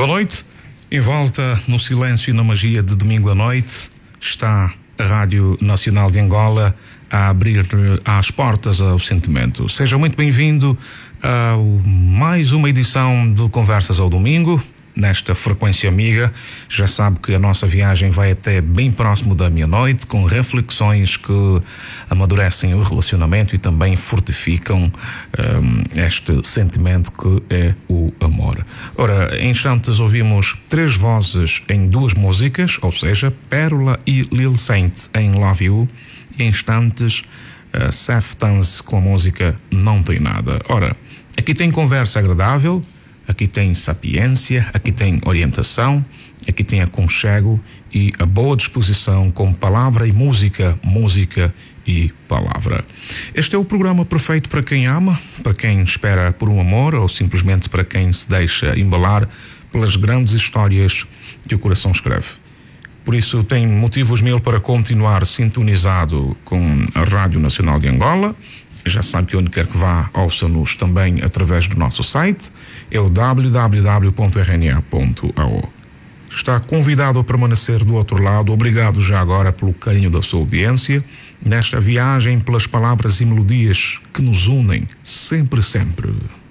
Boa noite. Em volta, no silêncio e na magia de domingo à noite, está a Rádio Nacional de Angola a abrir as portas ao sentimento. Seja muito bem-vindo a mais uma edição de Conversas ao Domingo, nesta frequência amiga. Já sabe que a nossa viagem vai até bem próximo da meia-noite, com reflexões que amadurecem o relacionamento e também fortificam este sentimento que é o amor. Ora, em instantes ouvimos 3 vozes em 2 músicas, ou seja, Pérola e Lil Saint em Love You, e em instantes Seth Tanz com a música Não Tem Nada. Ora, aqui tem conversa agradável, aqui tem sapiência, aqui tem orientação, aqui tem aconchego e a boa disposição com palavra e música, música e palavra. Este é o programa perfeito para quem ama, para quem espera por um amor ou simplesmente para quem se deixa embalar pelas grandes histórias que o coração escreve. Por isso tem motivos mil para continuar sintonizado com a Rádio Nacional de Angola. Já sabe que onde quer que vá, ouça-nos também através do nosso site, é o www.rna.ao. Está convidado a permanecer do outro lado. Obrigado já agora pelo carinho da sua audiência, nesta viagem pelas palavras e melodias que nos unem sempre, sempre.